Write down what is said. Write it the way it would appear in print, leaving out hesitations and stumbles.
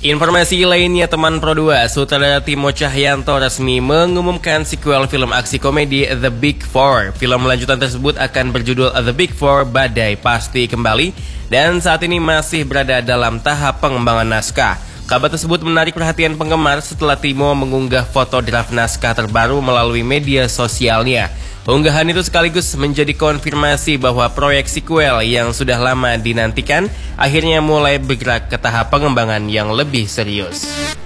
Informasi lainnya teman Pro2, sutradara Timo Cahyanto resmi mengumumkan sequel film aksi komedi The Big Four. Film lanjutan tersebut akan berjudul The Big Four Badai Pasti Kembali dan saat ini masih berada dalam tahap pengembangan naskah. Kabar tersebut menarik perhatian penggemar setelah Timo mengunggah foto draft naskah terbaru melalui media sosialnya. Unggahan itu sekaligus menjadi konfirmasi bahwa proyek sequel yang sudah lama dinantikan akhirnya mulai bergerak ke tahap pengembangan yang lebih serius.